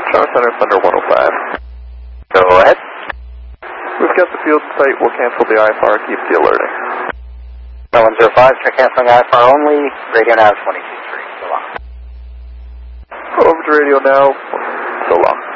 Tower Center, Thunder 105. Go ahead. We've got the field site. We'll cancel the IFR. Keep the alerting. 105, start canceling IFR only. Radio now 22.3. So long. Over to radio now. So long.